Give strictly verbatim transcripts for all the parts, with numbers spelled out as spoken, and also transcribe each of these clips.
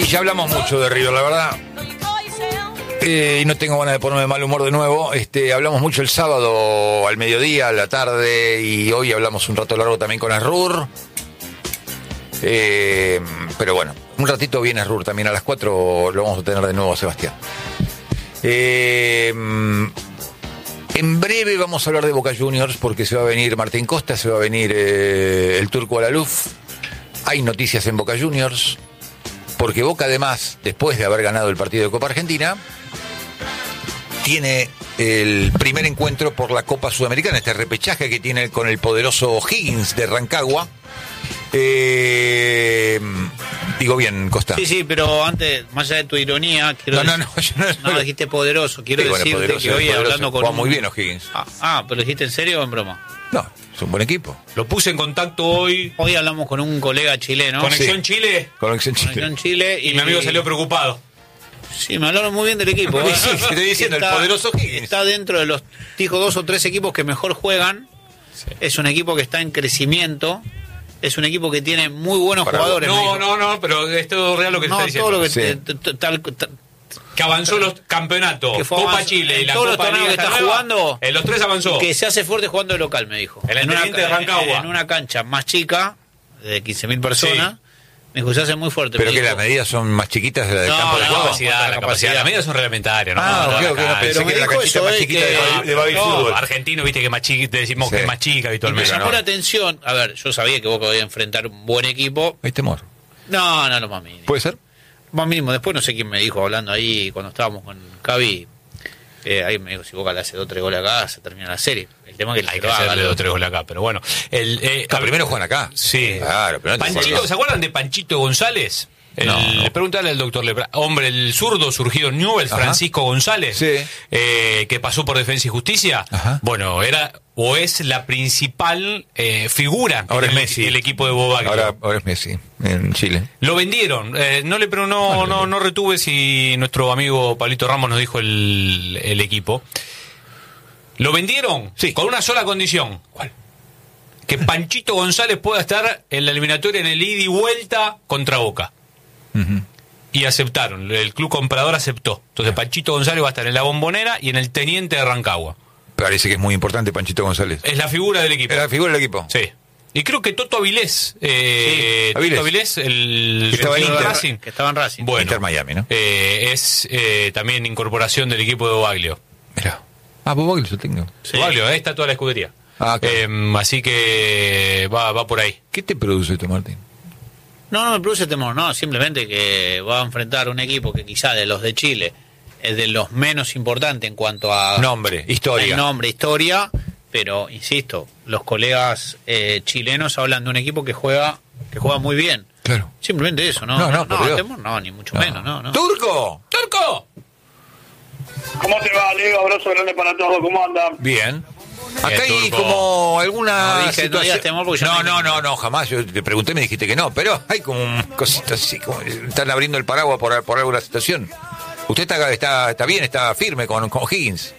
ya hablamos mucho de River, la verdad. Eh, y no tengo ganas de ponerme de mal humor de nuevo. Este, hablamos mucho el sábado al mediodía, a la tarde, y hoy hablamos un rato largo también con Asrur. Eh, pero bueno, un ratito viene Asrur también a las cuatro, lo vamos a tener de nuevo a Sebastián. Eh, en breve vamos a hablar de Boca Juniors porque se va a venir Martín Costa, se va a venir eh, el Turco Alaluf. Hay noticias en Boca Juniors porque Boca, además, después de haber ganado el partido de Copa Argentina, tiene el primer encuentro por la Copa Sudamericana, este repechaje que tiene con el poderoso Higgins de Rancagua. Eh, digo bien, Costa. Sí, sí, pero antes, más allá de tu ironía, quiero no, no, decir, no, no, no, no, dijiste poderoso, quiero sí, bueno, decirte poderoso, que hoy poderoso, hablando con juega un... muy bien O'Higgins. Ah, ah, pero dijiste en serio o en broma. No, es un buen equipo. Lo puse en contacto hoy. Hoy hablamos con un colega chileno. Conexión Sí. Chile. Conexión Chile. Conexión Chile. Y, y mi amigo salió preocupado. Sí, me hablaron muy bien del equipo. Sí, sí, te estoy diciendo, está, el poderoso Higgins. Está dentro de los, dijo, dos o tres equipos que mejor juegan. Sí. Es un equipo que está en crecimiento. Es un equipo que tiene muy buenos Para jugadores. No, no, no, pero es todo real lo que no, te está diciendo. Todo lo que, sí. te, te, tal, tal, que avanzó los campeonatos, Copa avance, Chile y la todos Copa los torneos que está nueva, jugando. En los tres avanzó. Que se hace fuerte jugando de local, me dijo. El en una, de Rancagua. En una cancha más chica, de quince mil personas. Sí. Me dijo, se hace muy fuerte. Pero que dijo, las medidas son más chiquitas de la del no, campo de no, juego. La capacidad, la la capacidad. capacidad. Las medidas son reglamentarias, ¿no? Ah, no, ok, no, ok, no, pensé pero que me la dijo canchita eso, más eh, chiquita que- de, de baby no, fútbol. argentino, viste que más chiquita, decimos Sí. que es más chica Y me habitualmente. llamó no. la atención. A ver, yo sabía que Boca podía enfrentar un buen equipo. Hay temor. No, no, lo más mínimo. ¿Puede ser? Más mínimo. Después no sé quién me dijo hablando ahí cuando estábamos con Cavi. Eh, ahí me dijo, si Boca le hace dos o tres goles acá, se termina la serie. El tema es que Hay le que lo haga, hacerle lo- dos o tres goles acá, pero bueno. El, eh, Ah, primero juegan acá. Sí. Claro, pero no te Panchito, juegan. ¿se acuerdan de Panchito González? El, No, no. Le preguntale al doctor Lepra. Hombre, el zurdo surgido en Newell's, Ajá. Francisco González, Sí. eh, que pasó por Defensa y Justicia. Ajá. Bueno, era o es la principal eh, figura Ahora del es Messi. el equipo de Boba. Ahora, ahora es Messi, en Chile. Lo vendieron. Eh, no le pero no, no, no retuve si nuestro amigo Pablito Ramos nos dijo el, el equipo. Lo vendieron Sí. con una sola condición. ¿Cuál? Que Panchito González pueda estar en la eliminatoria en el ida y vuelta contra Boca. Uh-huh. Y aceptaron, el club comprador aceptó. Entonces Panchito González va a estar en la Bombonera y en el Teniente de Rancagua. Parece que es muy importante Panchito González. Es la figura del equipo. ¿Es la figura del equipo? Sí. Y creo que Toto Avilés, eh, Sí, Toto Avilés. Avilés, el Que estaba en el Inter. Racing, Que estaba en Racing. bueno, Inter Miami, ¿no? eh, es eh, también incorporación del equipo de Bobaglio. Mirá. Ah, Bobaglio yo tengo. Sí. Bobaglio, ahí está toda la escudería. Ah, claro. Eh, así que va, va por ahí. ¿Qué te produce esto, Martín? No, no me produce temor, no. Simplemente que va a enfrentar un equipo que quizá de los de Chile es de los menos importantes en cuanto a Nombre, historia. el nombre, historia. Pero, insisto, los colegas eh, chilenos hablan de un equipo que juega que juega muy bien. Claro. Simplemente eso, ¿no? No, no, por Dios. temor no, ni mucho No. menos, no, no. ¡Turco! ¡Turco! ¿Cómo te va, Leo? Abrazo grande para todos. ¿Cómo andan? Bien. Acá Bien, hay Turco. como alguna No, dije, no situación. digas temor porque yo no, no no, dije no, temor. no, jamás. Yo te pregunté, me dijiste que no. Pero hay como un cosito así, como están abriendo el paraguas por, por alguna situación. Usted está, está, está bien, está firme con, con Higgins.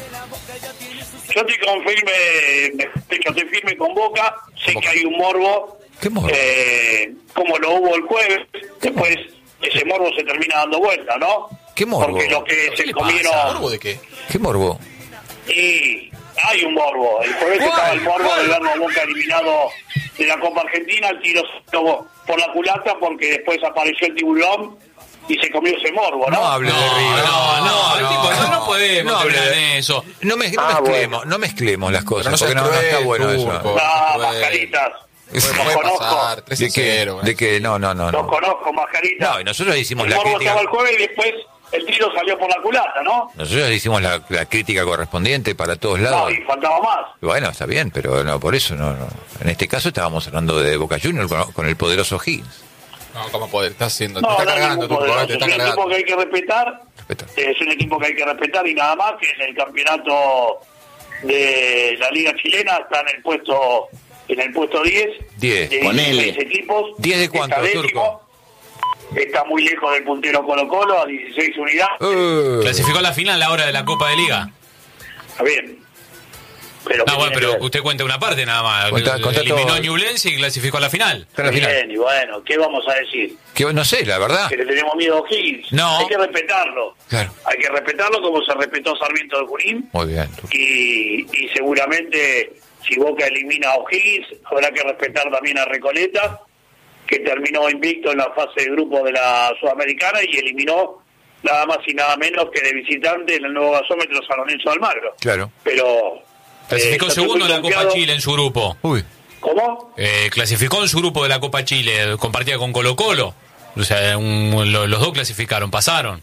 Yo estoy con firme, yo estoy firme con Boca. Sé ¿Cómo? que hay un morbo. ¿Qué morbo? Eh, como lo hubo el jueves. Después ese morbo se termina dando vuelta, ¿no? ¿Qué morbo? Porque lo que se comieron... ¿Morbo de qué? ¿Qué morbo? Y hay un morbo. El jueves ¿Cuál? estaba el morbo ¿Cuál? de verlo a Boca eliminado de la Copa Argentina, el tiro se tomó por la culata porque después apareció el tiburón y se comió ese morbo, ¿no? No hable de River. No, no, el tipo, no, no podemos no hable terminar de- en eso. No, me, no Ah, mezclemos, bueno. no mezclemos las cosas, no seas porque no, no está cruel, bueno Turco. eso. Ah, Puede- mascaritas. Eso Los puede conozco. pasar, tres a ¿De qué? cero, ¿De qué? No, no, no. Los No, conozco, mascaritas. no y nosotros hicimos El la morbo crítica. estaba el jueves y después el tiro salió por la culata, ¿no? Nosotros hicimos la, la crítica correspondiente para todos No, lados. y faltaba más. Bueno, está bien, pero no, por eso no, no. En este caso estábamos hablando de Boca Juniors con, con el poderoso Higgins. No, ¿cómo poder? Estás haciendo, No, te está no hay cargando, ningún Turco, poderoso. te Es está un equipo cargando. que hay que respetar. Respeta. Es un equipo que hay que respetar y nada más, que en el campeonato de la Liga Chilena está en el puesto en el puesto diez. diez. De Ponele. dieciséis equipos. ¿diez de cuánto, Está décimo. Turco? Está muy lejos del puntero Colo Colo, a dieciséis unidades. Uh, Clasificó a la final a la hora de la Copa de Liga. Está bien. Pero, No, bueno, tiene pero que ver? usted cuenta una parte nada más. Cuenta- cuenta Eliminó todo. a Ñublense y clasificó a la final. Está en la final. Bien, y bueno, ¿qué vamos a decir? Que no sé, la verdad. Que le tenemos miedo a O'Higgins. No. Hay que respetarlo. Claro. Hay que respetarlo como se respetó Sarmiento de Junín. Muy bien. Y, y seguramente si Boca elimina a O'Higgins, habrá que respetar también a Recoleta, que terminó invicto en la fase de grupo de la Sudamericana y eliminó nada más y nada menos que de visitante en el nuevo gasómetro San Lorenzo de Almagro. Claro. Pero... Clasificó eh, yo estoy segundo muy en la Copa confiado. Chile en su grupo. Uy. ¿Cómo? Eh, clasificó en su grupo de la Copa Chile, compartía con Colo Colo. O sea, un- lo- los dos clasificaron, pasaron.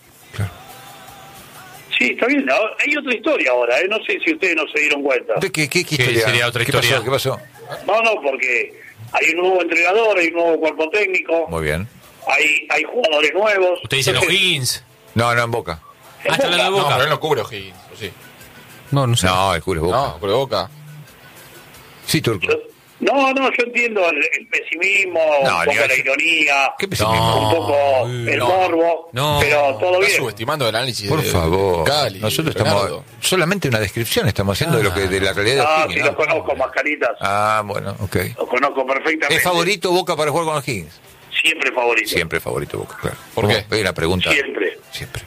Sí, está bien. ¿no? Hay otra historia ahora, ¿eh? No sé si ustedes no se dieron cuenta. ¿De ¿Qué, qué, qué ¿Qué historia? sería otra ¿Qué historia? pasó? ¿Qué pasó? No, no, porque hay un nuevo entrenador, hay un nuevo cuerpo técnico, Muy bien. hay hay jugadores nuevos. Usted dice Entonces, O'Higgins. No, no, en Boca. en Ah, está hablando de No, Boca. pero él no cubre O'Higgins, ¿o sí? No, no sé. No, el culo es Boca. No, cubre Boca. Sí, Turco. yo- No, no, yo entiendo el, el pesimismo, No, un poco ni- la ironía, ¿Qué pesimismo? un poco el no. morbo, No. pero todo Está bien. subestimando el análisis Por de favor. Cali, Nosotros Leonardo. estamos... Solamente una descripción estamos haciendo de lo que de la realidad de Ah, O'Higgins, sí, ¿no? los conozco, Mascaritas. Ah, bueno, ok. Los conozco perfectamente. ¿Es favorito Boca para jugar con los Higgins? Siempre favorito. Siempre favorito Boca, claro. ¿Por qué? Hay una pregunta. Siempre. Siempre.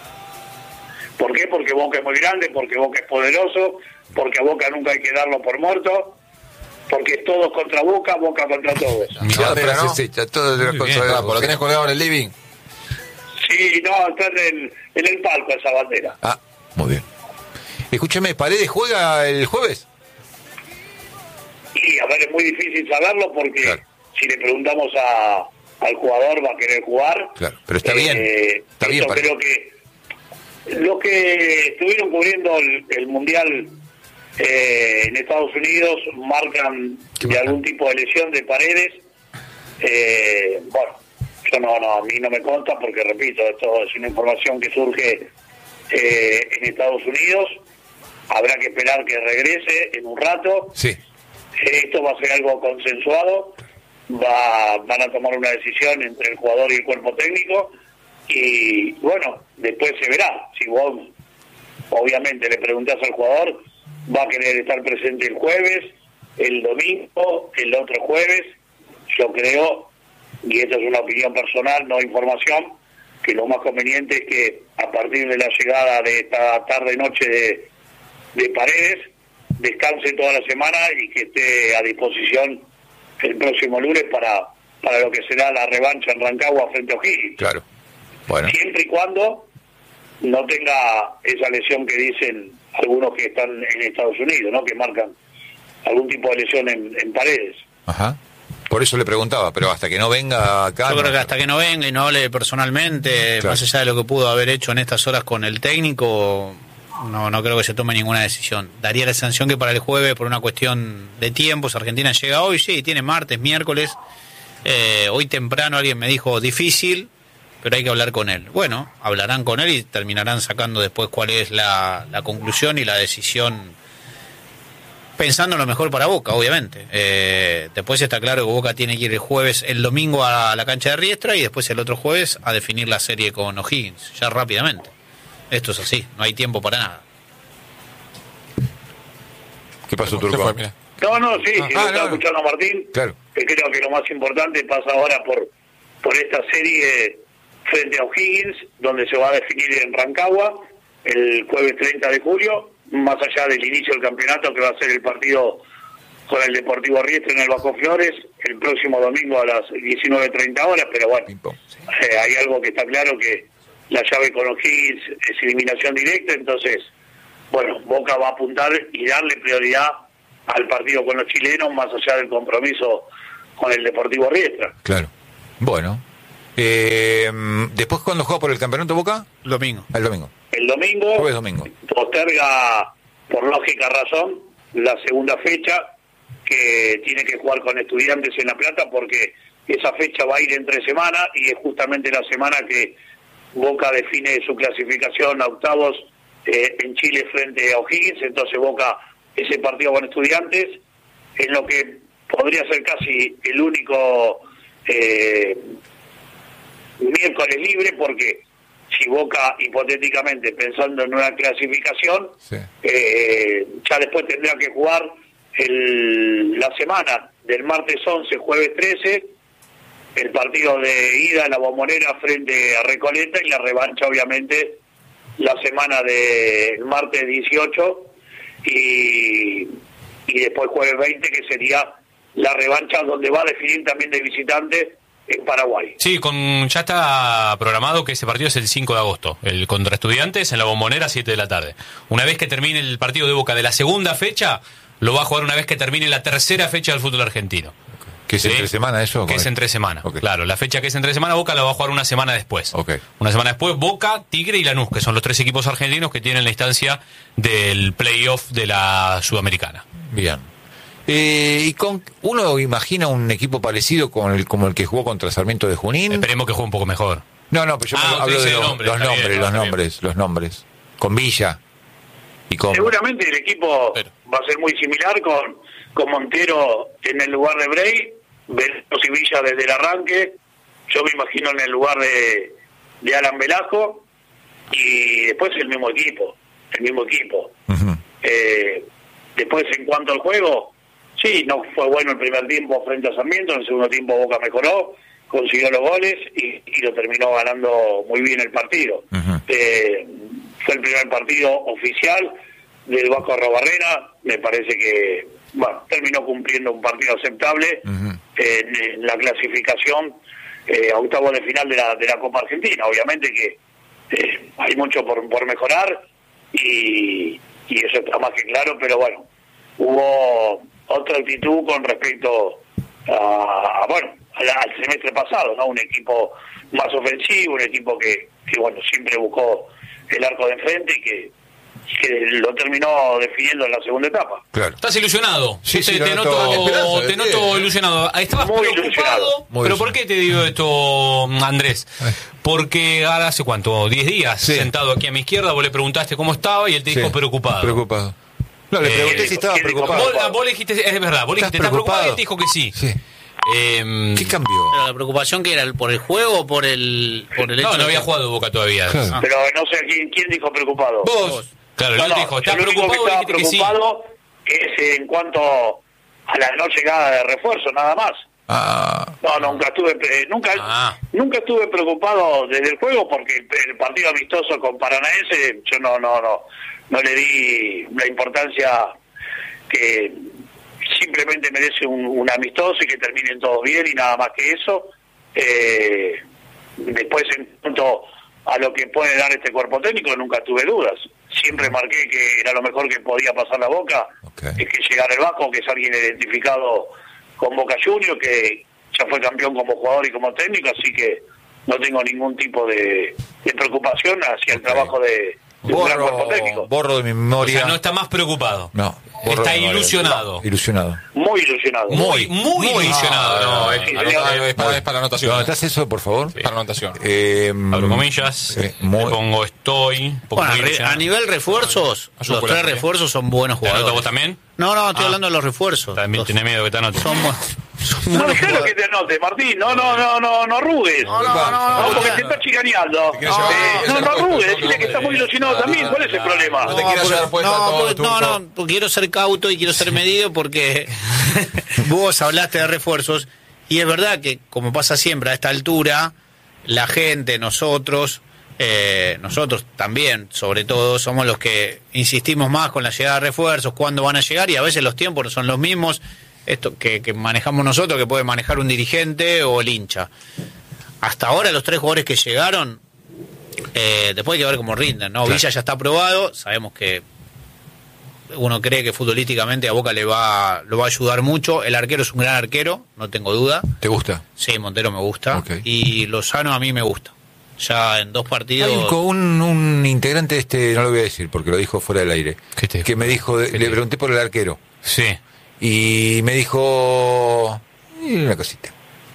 ¿Por qué? Porque Boca es muy grande, porque Boca es poderoso, porque a Boca nunca hay que darlo por muerto, porque es todos contra Boca, Boca contra todos. Mirá, No, pero frases no. hechas, todo de las Muy cosas bien. de Ah, ¿por lo tenés colgado en el living? Sí, no, está en el, en el palco esa bandera. Ah, muy bien. Escúchame, ¿Paredes juega el jueves? Y a ver, es muy difícil saberlo porque Claro. si le preguntamos a, al jugador va a querer jugar. Claro, pero está bien. Está bien, esto Paredes. creo que los que estuvieron cubriendo el, el Mundial eh, en Estados Unidos marcan ¿Qué de marcan? algún tipo de lesión de Paredes. Eh, bueno, yo no, no, a mí no me consta porque, repito, esto es una información que surge eh, en Estados Unidos. Habrá que esperar que regrese en un rato. Sí. Esto va a ser algo consensuado, va, van a tomar una decisión entre el jugador y el cuerpo técnico y bueno, después se verá. Si vos obviamente le preguntás al jugador, va a querer estar presente el jueves, el domingo, el otro jueves. Yo creo, y esta es una opinión personal, no información, que lo más conveniente es que a partir de la llegada de esta tarde-noche de, de Paredes, descanse toda la semana y que esté a disposición el próximo lunes para, para lo que será la revancha en Rancagua frente a O'Higgins. Claro. Bueno. Siempre y cuando no tenga esa lesión que dicen algunos que están en Estados Unidos, ¿no? Que marcan algún tipo de lesión en, en Paredes. Ajá. Por eso le preguntaba, pero hasta que no venga acá... Yo no. creo que hasta que no venga y no hable personalmente, Claro. más allá de lo que pudo haber hecho en estas horas con el técnico, no no creo que se tome ninguna decisión. Daría la sanción que para el jueves, por una cuestión de tiempos, Argentina llega hoy, sí, tiene martes, miércoles. Eh, hoy temprano alguien me dijo difícil, pero hay que hablar con él. Bueno, hablarán con él y terminarán sacando después cuál es la, la conclusión y la decisión, pensando en lo mejor para Boca, obviamente. Eh, después está claro que Boca tiene que ir el jueves, el domingo a la cancha de Riestra y después el otro jueves a definir la serie con O'Higgins, ya rápidamente. Esto es así, no hay tiempo para nada. ¿Qué pasó, Se Turco? fue, mira. No, no, sí, Ah, si ah, lo está no. escuchando Martín, Claro. que creo que lo más importante pasa ahora por, por esta serie frente a O'Higgins, donde se va a definir en Rancagua el jueves treinta de julio, más allá del inicio del campeonato que va a ser el partido con el Deportivo Riestra en el Bajo Flores el próximo domingo a las diecinueve treinta horas, pero bueno, Ping pong. eh, hay algo que está claro, que la llave con O'Higgins es eliminación directa, entonces, bueno, Boca va a apuntar y darle prioridad al partido con los chilenos, más allá del compromiso con el Deportivo Riestra. Claro. Bueno. Eh, ¿Después cuándo juega por el campeonato Boca? Domingo. El domingo. El domingo Jueves domingo. posterga, por lógica razón, la segunda fecha, que tiene que jugar con Estudiantes en La Plata, porque esa fecha va a ir entre semana y es justamente la semana que Boca define su clasificación a octavos eh, en Chile frente a O'Higgins. Entonces Boca, ese partido con Estudiantes, en lo que podría ser casi el único eh, miércoles libre, porque si Boca, hipotéticamente, pensando en una clasificación, Sí. eh, ya después tendrá que jugar el, la semana del martes once, jueves trece, el partido de ida a la Bombonera frente a Recoleta y la revancha, obviamente, la semana del martes dieciocho y, y después jueves veinte, que sería la revancha donde va a definir también de visitante en Paraguay. Sí, con ya está programado que ese partido es el cinco de agosto, el contra Estudiantes en la Bombonera, siete de la tarde. Una vez que termine el partido de Boca de la segunda fecha, lo va a jugar una vez que termine la tercera fecha del fútbol argentino. ¿Que es ¿Sí? entre semana eso? Que es entre semana. Okay. Claro, la fecha que es entre semana, Boca la va a jugar una semana después. Okay. Una semana después, Boca, Tigre y Lanús, que son los tres equipos argentinos que tienen la instancia del playoff de la Sudamericana. Bien. Eh, y con uno imagina un equipo parecido con el como el que jugó contra Sarmiento de Junín. Esperemos que juegue un poco mejor. No, no, pero yo Ah, me- hablo usted de dice los, nombres, los está nombres, bien, los está nombres, los nombres. Con Villa y con... Seguramente el equipo Pero- va a ser muy similar con, con Montero en el lugar de Brey, Veloso y Villa desde el arranque, yo me imagino en el lugar de, de Alan Velasco, y después el mismo equipo, el mismo equipo. Ujú. Eh, después, en cuanto al juego, sí, no fue bueno el primer tiempo frente a Sarmiento, en el segundo tiempo Boca mejoró, consiguió los goles y, y lo terminó ganando muy bien el partido. Ujú. Eh, fue el primer partido oficial del Vasco Arrobarrena, me parece que, bueno, terminó cumpliendo un partido aceptable Ujú. en, en la clasificación eh, a octavos de final de la, de la Copa Argentina. Obviamente que eh, hay mucho por, por mejorar y, y eso está más que claro, pero bueno, hubo otra actitud con respecto a, a, bueno, a la- al semestre pasado, ¿no? Un equipo más ofensivo, un equipo que, que bueno, siempre buscó el arco de enfrente y que, que lo terminó definiendo en la segunda etapa. Claro. ¿Estás ilusionado? Sí, sí, te, lo te noto. noto, Esperanza, te eh. noto ilusionado. Estabas Muy preocupado. ilusionado. Muy ¿Pero por qué te digo esto, Andrés? Porque ahora hace cuánto, diez días, Sí. sentado aquí a mi izquierda, vos le preguntaste cómo estaba y él te Sí. dijo preocupado. Preocupado. No, le Eh, pregunté si estaba ¿quién dijo preocupado. Vos, vos le dijiste, es verdad, vos le ¿Estás dijiste, ¿estás preocupado? Y preocupado? él te dijo que sí. Sí. Eh, ¿Qué cambió? Pero la preocupación que era por el juego o por el por el hecho no, no de había que- jugado Boca todavía. Claro. Ah. Pero no sé quién, quién dijo preocupado. Vos. Claro, No, él no, te dijo, ¿estás el único que preocupado? Y estaba dijiste que sí. preocupado es en cuanto a la no llegada de refuerzo, nada más. Ah, No, nunca estuve eh, nunca Ah. nunca estuve preocupado desde el juego porque el, el partido amistoso con Paranaense yo no no no no le di la importancia que simplemente merece un, un amistoso y que terminen todos bien y nada más que eso. Eh, después, en cuanto a lo que puede dar este cuerpo técnico, nunca tuve dudas. Siempre marqué que era lo mejor que podía pasar la Boca, Ok. es que llegara el Vasco, que es alguien identificado con Boca Juniors, que ya fue campeón como jugador y como técnico, así que no tengo ningún tipo de, de preocupación hacia el Ok. trabajo de, de un gran cuerpo borro, técnico. borro de mi O memoria. sea, no está más preocupado. No, borro Está de mi memoria. ilusionado. Ilusionado. Muy ilusionado. Muy, muy, muy. ilusionado. No, No, es, eh, anota- es para, es para anotación. ¿No notas eso, por favor? Para anotación. Eh, abro comillas, eh, muy- le pongo estoy. pongo Bueno, muy re- ilusionado. a nivel refuerzos, Ayuda los por la tres tele. refuerzos son buenos ¿Te anota jugadores. vos también? No, no, estoy Ah. hablando de los refuerzos. También Los- tiene miedo que te anote. son, bu- son No, buenos dejalo que jugadores. te anote, Martín. No, no, no, no, no arrugues. No, no, no, no, No, no, porque no. te está chicaneando. Te quieres llevar- Eh, te no, quieres no llevar arrugues. puesto, Decile que está muy ilusionado también. ¿Cuál es el problema? No te quieras llevar puesta No, todo, porque- no, turco. no, porque quiero ser cauto y quiero ser medido porque vos hablaste de refuerzos y es verdad que, como pasa siempre a esta altura, la gente, nosotros, eh, nosotros también, sobre todo, somos los que insistimos más con la llegada de refuerzos, cuándo van a llegar y a veces los tiempos no son los mismos esto que, que manejamos nosotros, que puede manejar un dirigente o el hincha. Hasta ahora los tres jugadores que llegaron, eh, después hay que ver cómo rinden, ¿no? Claro. Villa ya está aprobado, sabemos que uno cree que futbolísticamente a Boca le va lo va a ayudar mucho. El arquero es un gran arquero, no tengo duda. ¿Te gusta? Sí, Montero me gusta. Ok. Y Lozano a mí me gusta. Ya en dos partidos. Hay un, co- un, un integrante de este, no lo voy a decir porque lo dijo fuera del aire, ¿Qué te dijo? que me dijo, de- ¿Qué te le dijo? pregunté por el arquero Sí. y me dijo "Y una cosita.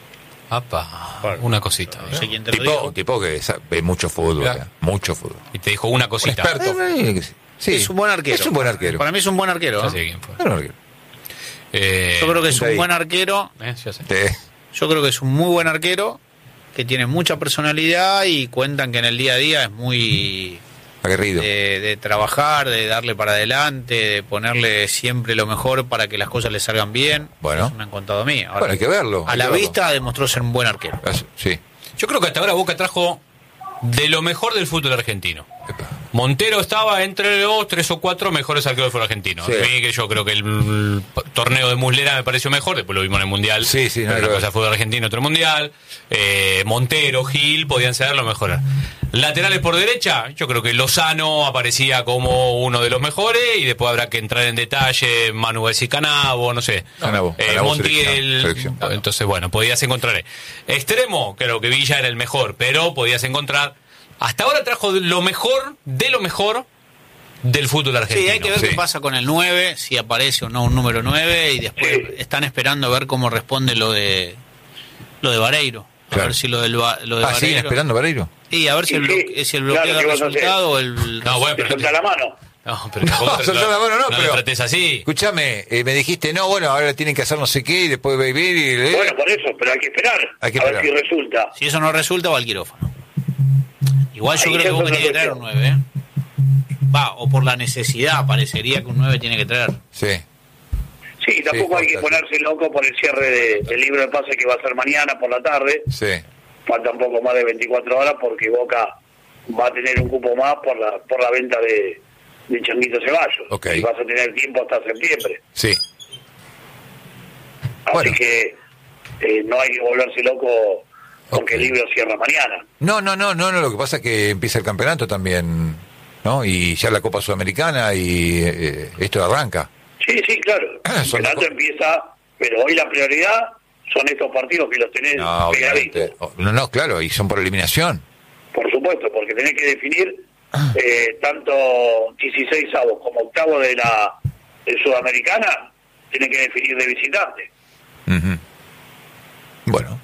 Apa, una cosita. No sé quién te lo Tipo, dijo. un tipo que sa- ve mucho fútbol, Mirá. acá, mucho fútbol. Y te dijo una Un cosita. experto. Eh, eh, sí, Es un buen arquero. Es un buen arquero. Para mí es un buen arquero. Ya ¿eh? sé quién fue. Es un arquero. Eh, Yo creo que es Está un ahí. buen arquero. eh, ya sé. Sí. Yo creo que es un muy buen arquero. Que que tiene mucha personalidad y cuentan que en el día a día es muy Aguerrido. de, de trabajar, de darle para adelante, de ponerle siempre lo mejor para que las cosas le salgan bien. Bueno. Eso me han contado a mí. Ahora, Bueno, hay que verlo. a hay la que verlo. vista demostró ser un buen arquero. Ah, Sí. Yo creo que hasta ahora Boca trajo de lo mejor del fútbol argentino. Epa. Montero estaba entre los tres o cuatro mejores arqueros del fútbol argentino. Sí. A mí que yo creo que el, el torneo de Muslera me pareció mejor, después lo vimos en el Mundial. Sí, sí, no Pero hay una que cosa ver. fútbol argentino, otro Mundial. Eh, Montero, Gil, podían ser los mejores. Laterales por derecha, yo creo que Lozano aparecía como uno de los mejores y después habrá que entrar en detalle, Manuel Canabo, no sé. Canabo, Eh, Canabo, Montiel. selección, selección. Entonces, bueno, podías encontrar. Extremo, creo que Villa era el mejor, pero podías encontrar. Hasta ahora trajo lo mejor, de lo mejor del fútbol argentino. Sí, hay que ver Sí. qué pasa con el nueve, si aparece o no un número nueve, y después Sí. están esperando a ver cómo responde lo de lo de Vareiro. A Claro. ver si lo, del, Va- lo de Ah, ¿siguen Vareiro. esperando Vareiro? Y a ver si el, Sí, bloque- sí. si el Claro, bloqueo ¿qué da vas a hacer? resultado o el... No, bueno, Te pero. soltá la mano. No, pero tampoco No, te- soltá la mano, no, no pero- lo trates así. Escúchame, eh, me dijiste, no, bueno, ahora tienen que hacer no sé qué y después va a vivir y... eh, Bueno, por eso, pero hay que esperar. Hay que a ver esperar. si resulta. Si eso no resulta, va al quirófano. Igual yo Ahí creo que es Boca otra tiene que traer un cuestión. nueve, ¿eh? Va, o por la necesidad, parecería que un nueve tiene que traer. Sí. Sí, tampoco Sí, hay que falta, ponerse loco por el cierre de- del libro de pase que va a ser mañana por la tarde. Sí. Falta un poco más de veinticuatro horas porque Boca va a tener un cupo más por la por la venta de, de Changuito Ceballos. Ok. Y vas a tener tiempo hasta septiembre. Sí. Así Bueno. que eh, no hay que volverse loco porque Ok. el libro cierra mañana. No, no, no, no, no, lo que pasa es que empieza el campeonato también, ¿no? Y ya la Copa Sudamericana y eh, esto arranca. Sí, sí, claro. Ah, El son campeonato las co- empieza, pero hoy la prioridad son estos partidos que los tenés No, pegaditos. obviamente. Oh, No, no, claro, y son por eliminación. Por supuesto, porque tenés que definir eh, tanto dieciséis avos como octavo de la de Sudamericana, tenés que definir de visitante. Ujú. Bueno.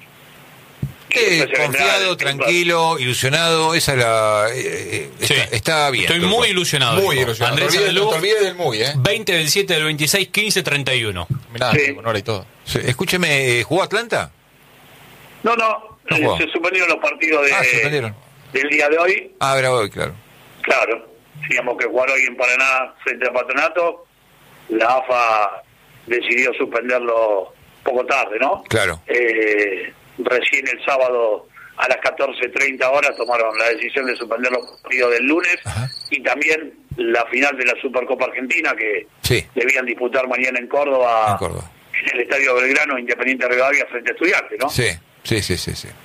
Y Eh, después se vendrá confiado, el- tranquilo, ilusionado, esa es la... eh, eh, Sí. está, está bien. Estoy todo. muy ilusionado. Muy dijo. ilusionado. Andrés no, te olvides, no Adelú, te olvides del muy, ¿eh? veinte del siete del veintiséis, quince treinta y uno. Mirá, Sí. con hora y todo. Sí, escúcheme, ¿jugó Atlanta? No, no, No eh, jugó. se suspendieron los partidos de, Ah, se suspendieron. del día de hoy. Ah, era hoy, claro. Claro, teníamos que jugar hoy en Paraná frente a Patronato. La A F A decidió suspenderlo poco tarde, ¿no? Claro. Eh, recién el sábado a las catorce treinta horas tomaron la decisión de suspender los partidos del lunes. Ajá. Y también la final de la Supercopa Argentina que Sí. debían disputar mañana en Córdoba, En Córdoba. en el Estadio Belgrano, Independiente Rivadavia frente a Estudiantes, ¿no? Sí, sí, sí, sí. sí.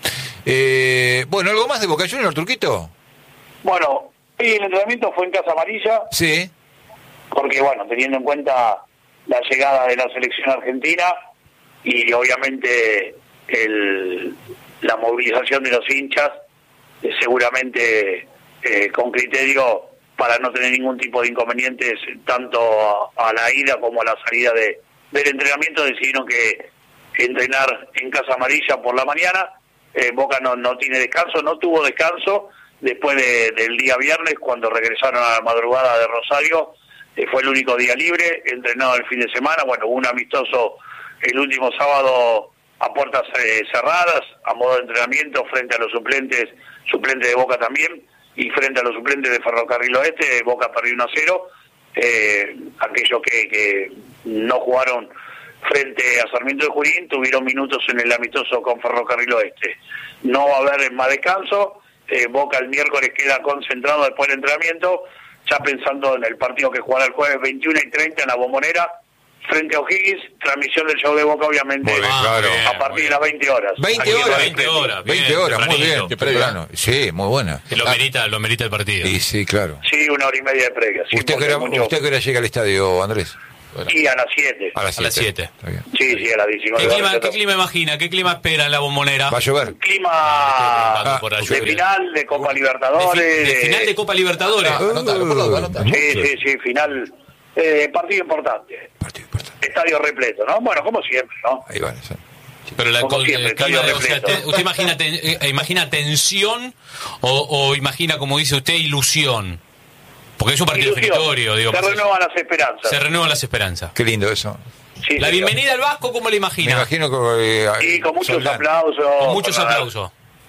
Eh, bueno, ¿algo más de Boca Juniors, Turquito? Bueno, hoy el entrenamiento fue en Casa Amarilla, Sí. porque bueno, teniendo en cuenta la llegada de la selección argentina y obviamente el, la movilización de los hinchas, eh, seguramente eh, con criterio para no tener ningún tipo de inconvenientes tanto a, a la ida como a la salida de, del entrenamiento, decidieron que entrenar en Casa Amarilla por la mañana. eh, Boca no, no tiene descanso, no tuvo descanso después de, del día viernes cuando regresaron a la madrugada de Rosario. Eh, fue el único día libre, entrenado el fin de semana, bueno, hubo un amistoso el último sábado a puertas eh, cerradas, a modo de entrenamiento frente a los suplentes, suplentes de Boca también, y frente a los suplentes de Ferrocarril Oeste. Boca perdió uno a cero, eh, aquellos que, que no jugaron frente a Sarmiento de Junín tuvieron minutos en el amistoso con Ferrocarril Oeste. No va a haber más descanso, eh, Boca el miércoles queda concentrado después del entrenamiento, ya pensando en el partido que jugará el jueves veintiuno y treinta en la Bombonera frente a O'Higgins, transmisión del show de Boca obviamente Muy bien, Ah, claro. bien, a partir de las veinte horas. veinte Aquí en horas, Radio veinte Frente. horas. Bien, veinte horas, muy tempranito. bien. Qué previa. temprano. Sí, muy buena. Que lo merita, lo merita el partido. Y sí, claro. Sí, una hora y media de previa. sí, ¿Usted porque qué hora, mucho- ¿Usted qué hora llega al estadio, Andrés? Y a las siete. A las A las siete. siete. Está bien. Sí, sí, a las diecinueve. ¿Qué clima, horas. ¿Qué clima imagina? ¿Qué clima espera en la Bombonera? ¿Va a llover? Clima Ah, por la de lluvia. final de Copa De, fi- Libertadores. de final de Copa Libertadores. Ah, anótalo, por favor, anótalo. Sí, sí, sí, final. Eh, partido importante. Partido importante. Estadio repleto, ¿no? Bueno, como siempre, ¿no? Ahí van. sí. Pero la, Como con- siempre, el clima estadio de- o sea, repleto. te- ¿usted imagina, ten- eh, imagina tensión o, o imagina, como dice usted, ilusión? Porque es un partido Ilusión. definitorio. Digo, Se pues, renuevan las esperanzas. se renuevan las esperanzas. Qué lindo eso. Sí, La señor. bienvenida al Vasco, ¿cómo la Me imagina? imagino que... eh, Y con muchos Soldán. aplausos. Con muchos con la- aplausos.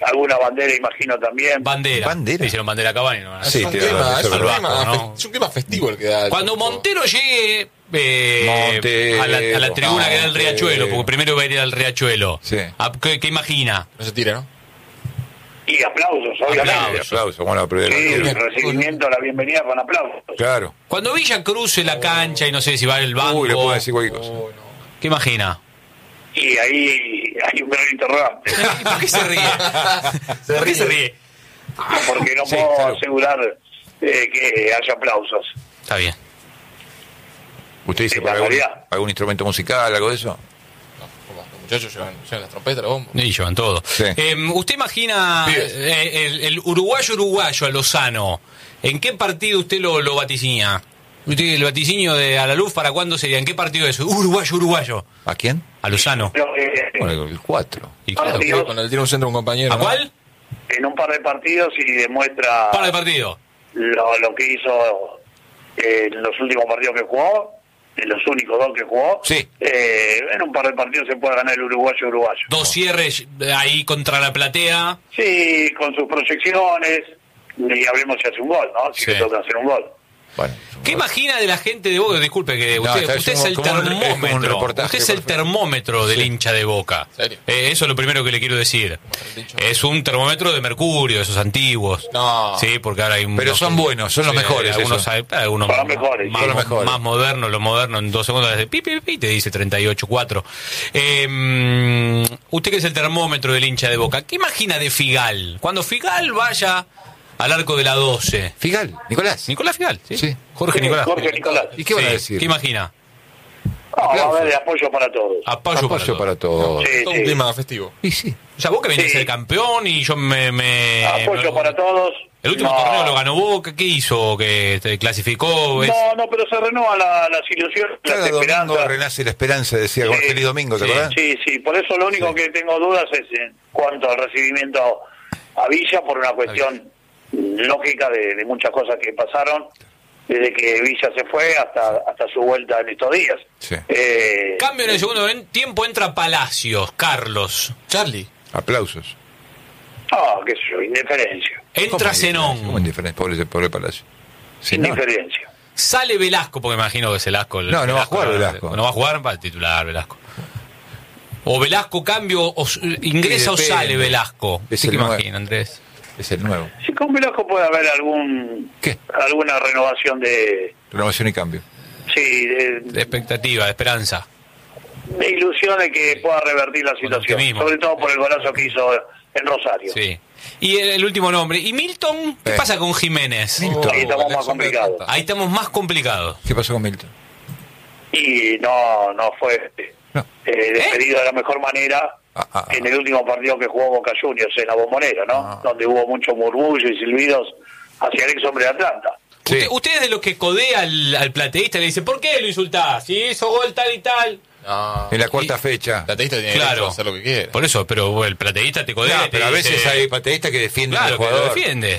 alguna bandera, imagino también. Bandera. Bandera. Hicieron bandera a Cavani. ¿no? Sí, es, un tiene clima, razón, es, un eso es clima, verdad, ¿no? es un clima festivo el que da. el Cuando triunfo. Montero llegue eh, Montero. a, la, a la tribuna No, que da el Riachuelo, eh. porque primero va a ir al Riachuelo, Sí. ¿a- ¿qué, qué imagina? No se tira, ¿no? Y aplausos, obviamente. Aplausos. Aplausos, bueno, pero Sí, el Bien. recibimiento, la bienvenida con aplausos. claro. Cuando Villa cruce la cancha y no sé si va al banco, Uy, le puedo decir cualquier cosa. Oh, no. ¿qué imagina? Y ahí hay un gran interrogante, ¿Por qué se ríe? ¿Por qué se ríe? porque no Sí, puedo claro. asegurar eh, que haya aplausos. Está bien. ¿Usted dice Es por la algún, realidad. algún instrumento musical, algo de eso? Como Los muchachos llevan, llevan las trompetas, la bomba. Y llevan todo. Sí. Eh, ¿Usted imagina Pibes. eh, el, el uruguayo uruguayo a Lozano? ¿En qué partido usted lo, lo vaticinía? ¿Usted el vaticinio de a la luz para cuándo sería? ¿En qué partido es? Uruguayo uruguayo. ¿A quién? A Lozano. Pero, eh, Bueno, el cuatro. ¿Y Ah, claro, sí. Cuando le tira un centro a un compañero. ¿A ¿no? cuál? en un par de partidos y demuestra Para el partido. lo, lo que hizo eh, en los últimos partidos que jugó, en los únicos dos que jugó. Sí. Eh, en un par de partidos se puede ganar el uruguayo uruguayo. Dos cierres ahí contra la platea. Sí, con sus proyecciones, y hablemos si hace un gol, ¿no? Si Sí. le toca hacer un gol. Bueno. ¿Qué imagina de la gente de Boca? Disculpe que No, usted, está- usted es es el como- como un- es como un termómetro. reportaje, Usted es el perfecto. termómetro del hincha de Boca. ¿Serio? Eh, eso es lo primero que le quiero decir. Es un termómetro de mercurio, esos antiguos. No. Sí, porque ahora hay Pero unos- son buenos, son los mejores, Algunos, eso. hay, algunos Son los mejores, más, son los mejores. más modernos, los modernos en dos segundos hace pi, pi, pi, te dice treinta y ocho cuatro. Eh, mm, usted que es el termómetro del hincha de Boca, ¿qué imagina de Figal? Cuando Figal vaya al arco de la doce. Figal, Nicolás. Nicolás Figal, sí. Sí. Jorge Nicolás. Jorge Nicolás. ¿Y qué van a Sí. decir? ¿Qué imagina? No, va a haber de apoyo para todos. Apoyo, Apoyo para todos. Sí, Todo sí. un clima festivo. Y sí. O sea, Boca viene Sí. a ser campeón y yo me... me Apoyo me- para todos. El último No. torneo lo ganó Boca. ¿Qué hizo? ¿Que te clasificó? Es- No, no, pero se renuevan la, las ilusiones, Cada las domingo esperanzas. renace la esperanza, decía Sí. Feliz Domingo, ¿te Sí. acuerdas? Sí, sí, por eso lo único Sí. que tengo dudas es en cuanto al recibimiento a Villa, por una cuestión lógica de, de muchas cosas que pasaron, desde que Villa se fue hasta hasta su vuelta en estos días. Sí. Eh, Cambio en el segundo en- tiempo entra Palacios, Carlos. Charlie. Aplausos. ah, qué sé yo, indiferencia. Entra ¿Cómo Zenón. indiferente? Pobre, pobre Palacio. Zenón. Indiferencia. Sale Velasco, porque me imagino que es Velasco. el- No, no va a jugar Velasco. No va a jugar, va a titular Velasco. O Velasco cambio, o s- ingresa o depende. sale Velasco. Es ¿Qué el nuevo. imagina, Andrés? Es el nuevo. Si con Velasco puede haber algún ¿Qué? alguna renovación de Renovación y cambio. sí de, De expectativa, de esperanza. de ilusión de que pueda revertir la situación, optimismo. sobre todo por el golazo que hizo en Rosario. Sí. Y el, el último nombre. ¿Y Milton? ¿Qué Eh. pasa con Jiménez? Milton. Ahí estamos la más sombra de complicados. Tata. Ahí estamos más complicados. ¿Qué pasó con Milton? Y no no fue No. eh, despedido de la mejor manera Ah, ah, ah. en el último partido que jugó Boca Juniors en la Bombonera, ¿no? Ah. Donde hubo mucho murmullo y silbidos hacia el ex hombre de Atlanta. Sí. Usted, usted es de los que codea al, al plateísta y le dice, ¿por qué lo insultás? Si hizo gol tal y tal. No. En la cuarta Y- fecha. La teísta tiene Claro. derecho a hacer lo que quiera. Por eso, pero bueno, el plateísta te codea. No, y te pero a dice- veces hay pateístas que defienden Claro, al que lo jugador. defiende.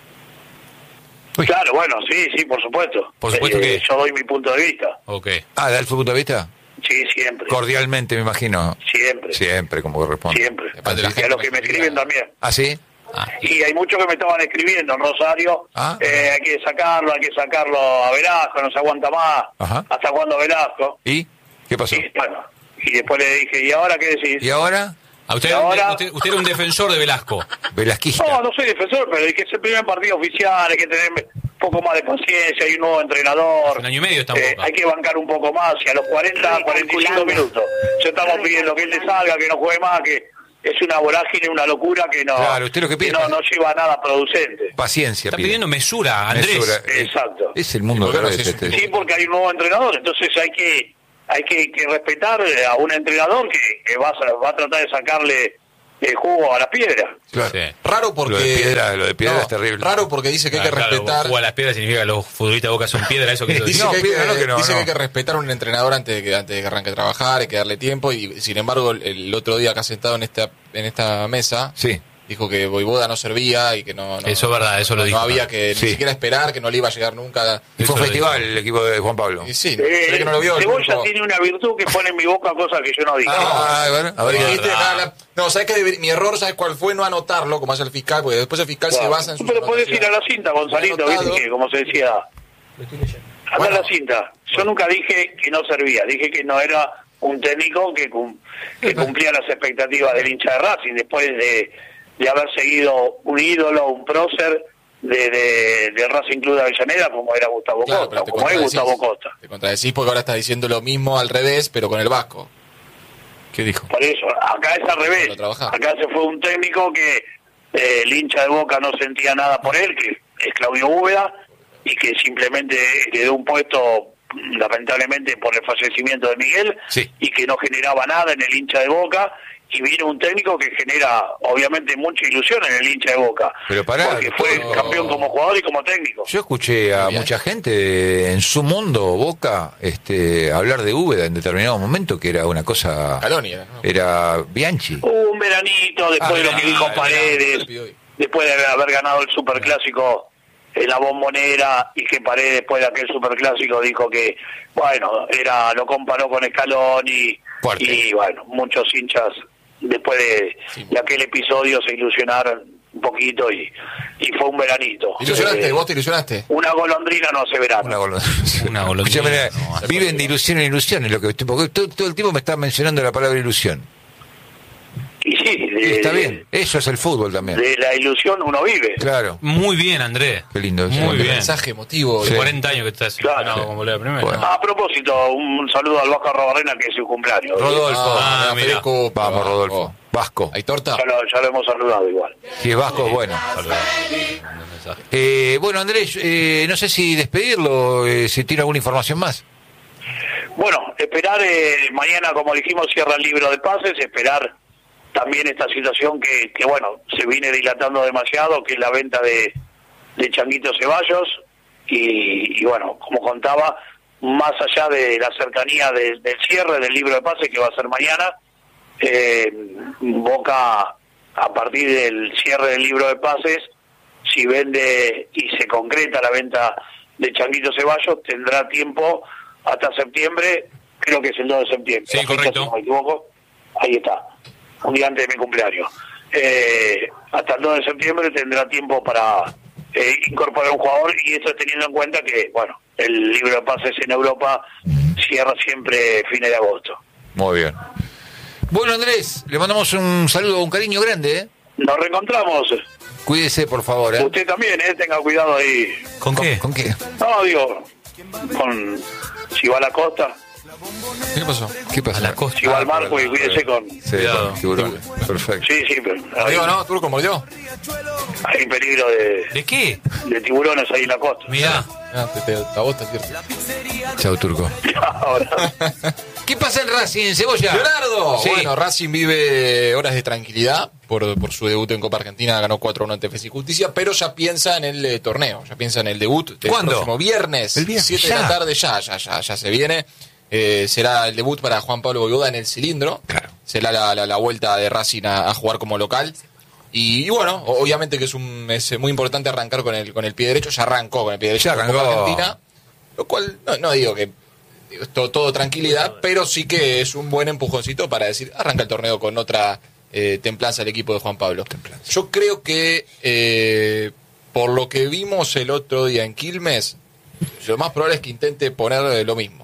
Uy. Claro, bueno, sí, sí, por supuesto. Por supuesto Eh, que- yo doy mi punto de vista. Ok. Ah, ¿da el punto de vista? Sí, siempre. Cordialmente, me imagino. Siempre. Siempre, como corresponde. Siempre. Aparte, la Y a gente los que me me escriben escribe. también. ¿Ah, sí? Ah. Y hay muchos que me estaban escribiendo en Rosario, Ah. eh, hay que sacarlo, hay que sacarlo a Velasco, no se aguanta más. Ajá. ¿Hasta cuándo Velasco? ¿Y? ¿Qué pasó? Y bueno, y después le dije, ¿y ahora qué decís? ¿Y ahora? A usted, Y ahora- usted, usted era un defensor de Velasco. Velasquista. No, no soy defensor, pero es que es el primer partido oficial, hay que tener un poco más de paciencia, hay un nuevo entrenador. Un año y medio está en Eh, Boca. hay que bancar un poco más, y a los cuarenta, cuarenta y cinco minutos. Ya estamos pidiendo que él le salga, que no juegue más, que es una vorágine, una locura que no, Claro, usted lo que pide no, es- no lleva a nada producente. Paciencia, Está pide. pidiendo mesura, Andrés. Mesura. Exacto. Es el mundo ¿Por qué de no este. haces un este. Sí, porque hay un nuevo entrenador, entonces hay que hay que, que respetar a un entrenador que, que va, a, va a tratar de sacarle el jugo a la piedra. Claro. Sí. Raro porque. Lo de piedra- lo de piedra No, es terrible. Raro porque dice que hay que Ah, claro, respetar. jugar a las piedras significa que los futbolistas de Boca son piedras, eso que Dice, No, que, hay piedra que, no, que no, dice no. que hay que respetar a un entrenador antes de que antes de que arranque a trabajar, hay que darle tiempo y sin embargo el, el otro día acá sentado en esta en esta mesa Sí. Dijo que Voivoda no servía y que no... no Eso es verdad, eso lo no dijo. había que Sí. ni siquiera esperar, que no le iba a llegar nunca. Y fue Eso un lo festival el equipo de Juan Pablo. Y sí, Eh, se ve que no lo vio. el Cebolla único- tiene una virtud que pone en mi boca cosas que yo no dije. Ah, a ver, a ver. Dijiste verdad. acá la- no, ¿sabes qué? Mi error, ¿sabes cuál fue? No anotarlo, como hace el fiscal, porque después el fiscal se Claro. basa en sus Pero podés ir a anotaciones. la cinta, Gonzalito, Anotado. viste que como se decía. Anda Bueno. a la cinta. Yo nunca dije que no servía, dije que no era un técnico que, cum- que cumplía las expectativas del hincha de Racing, después de, de haber seguido un ídolo, un prócer de, de, de Racing Club de Avellaneda, como era Gustavo Claro, Costa, pero te como es contradecís. Gustavo Costa. Te contradecís porque ahora estás diciendo lo mismo al revés, pero con el Vasco. ¿Qué dijo? Por eso, acá es al revés. Cuando trabajaba. Acá se fue un técnico que eh, el hincha de Boca no sentía nada por él, que es Claudio Úbeda, y que simplemente le dio un puesto, lamentablemente, por el fallecimiento de Miguel, Sí. y que no generaba nada en el hincha de Boca, y vino un técnico que genera, obviamente, mucha ilusión en el hincha de Boca. Pero pará, porque fue pero- campeón como jugador y como técnico. Yo escuché a Bien. mucha gente en su mundo, Boca, este, hablar de Úbeda en determinado momento, que era una cosa... Scaloni era, ¿no? Era Bianchi. Hubo un veranito, después Ah, de lo que dijo ah, Paredes, le pido hoy. después de haber ganado el Superclásico en la Bombonera, y que Paredes después de aquel Superclásico dijo que, bueno, era lo comparó con Scaloni, Fuerte. y bueno, muchos hinchas después de, Sí. de aquel episodio se ilusionaron un poquito, y, y fue un veranito. ¿Te ilusionaste? Eh, ¿Vos te ilusionaste? Una golondrina no hace verano. Una golondrina. Una golondrina, Escúchame, no, viven de ilusión en ilusión, es lo que, porque todo, todo el tiempo me está mencionando la palabra ilusión. Y sí, Y de, está bien, eso es el fútbol también. de la ilusión uno vive. Claro, Muy bien, Andrés. qué lindo. Muy Qué bien. mensaje emotivo. Hace Sí. cuarenta años que estás Claro. ilusionado con volver a primera. Bueno. A propósito, un saludo al Vasco Arrobarrena, que es su cumpleaños. Rodolfo. Ah, Ah, mira. Federico, Vamos, Vasco. Rodolfo. Vasco. ¿Hay torta? Ya lo, ya lo hemos saludado igual. Si es Vasco, es bueno. Eh, bueno, Andrés, eh, no sé si despedirlo, eh, si tiene alguna información más. Bueno, esperar, eh, mañana, como dijimos, cierra el libro de pases, esperar también esta situación que, que bueno, se viene dilatando demasiado, que es la venta de, de Changuito Ceballos, y, y bueno, como contaba, más allá de la cercanía de- del cierre del libro de pases, que va a ser mañana, eh, Boca, a partir del cierre del libro de pases, si vende y se concreta la venta de Changuito Ceballos, tendrá tiempo hasta septiembre, creo que es el dos de septiembre. Sí, la fecha, correcto. si no me equivoco, ahí está, un día antes de mi cumpleaños. Eh, hasta el dos de septiembre tendrá tiempo para eh, incorporar un jugador, y esto teniendo en cuenta que, bueno, el libro de pases en Europa cierra siempre fines de agosto. Muy bien. Bueno, Andrés, le mandamos un saludo, un cariño grande, ¿eh? Nos reencontramos. Cuídese, por favor, ¿eh? Usted también, ¿eh? Tenga cuidado ahí. ¿Con qué? ¿Con qué? No, digo, con si va a la costa, ¿Qué pasó? ¿Qué pasa? A la costa. si va al marco, y cuídese con... Sí, Cuidado. con tiburones. Perfecto. Sí, sí, pero hay, ¿Mordió, no? ¿Turco mordió? hay peligro de, ¿De qué? de tiburones ahí en la costa. Mirá. Ah, te, te, a vos te advierto. Chau, Turco. Ahora, ¿Qué pasa en Racing, Cebolla? ¡Leonardo! Sí. Bueno, Racing vive horas de tranquilidad por, por su debut en Copa Argentina, ganó cuatro uno ante F C y Justicia, pero ya piensa en el eh, torneo, ya piensa en el debut del ¿Cuándo? próximo viernes, El viernes, siete de ya. la tarde, ya, ya, ya, ya se viene. Eh, será el debut para Juan Pablo Voivoda en el cilindro. Claro. Será la, la, la vuelta de Racing a, a jugar como local. Y, y bueno, o- obviamente que es un es muy importante arrancar con el con el pie derecho. Ya arrancó con el pie derecho Ya en Copa arrancó. Argentina. Lo cual, no, no digo que digo, es todo, todo tranquilidad, pero sí que es un buen empujoncito para decir, arranca el torneo con otra eh, templanza el equipo de Juan Pablo. Yo creo que eh, por lo que vimos el otro día en Quilmes, lo más probable es que intente poner eh, lo mismo.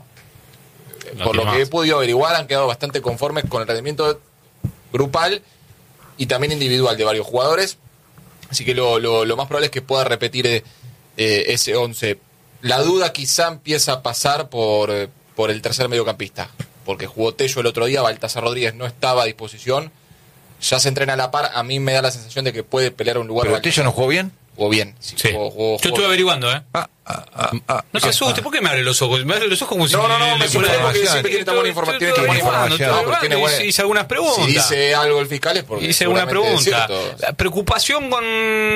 No Por lo tiene que he más. podido averiguar, han quedado bastante conformes con el rendimiento grupal y también individual de varios jugadores. Así que lo, lo, lo más probable es que pueda repetir eh, eh, ese once. La duda quizá empieza a pasar por, eh, por el tercer mediocampista, porque jugó Tello el otro día, Baltasar Rodríguez no estaba a disposición, ya se entrena a la par, a mí me da la sensación de que puede pelear un lugar. ¿Pero Baltasar. Tello no jugó bien? Jugó bien. Sí, Sí. jugó- jugó- Yo jugó- estuve averiguando, ¿eh? Ah, ah, ah, ah. No se asuste, ¿por qué me abre los ojos? Me abre los ojos como si... No, no, no, me le asusté fuera- porque información. siempre tiene tan buena información. Tiene Estoy tan buena averiguando, información. estoy No, porque tiene averiguando, buena- hice algunas preguntas. Si dice algo el fiscal es porque Hice alguna seguramente es pregunta. cierto. La preocupación con...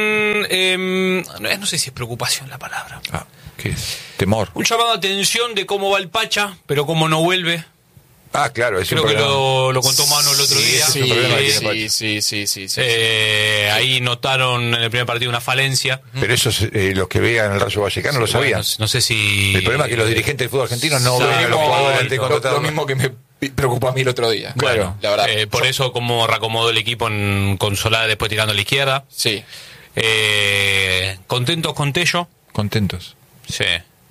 em, no, no sé si es preocupación la palabra. Ah, ¿qué es? Temor. Un llamado de atención de cómo va el Pacha, pero cómo no vuelve. Ah, claro, es Creo un que problema. lo, lo contó Manu el otro Sí, día. sí, un problema que tiene sí, Pachi. sí, sí, sí, sí. Eh, Ahí notaron en el primer partido una falencia. Pero eso eh, los que vean el Rayo Vallecano lo Sí, sabían. bueno, no sé si... El problema es que los dirigentes del fútbol argentino no Sí, ven a los no, jugadores antes de lo- Lo, contratarlos. lo mismo que me pi- preocupó a mí el otro día. Claro. La verdad. Eh, por eso como reacomodó el equipo en, con Solá después tirando a la izquierda. Sí. Eh, ¿Contentos con Tello? Contentos. Sí.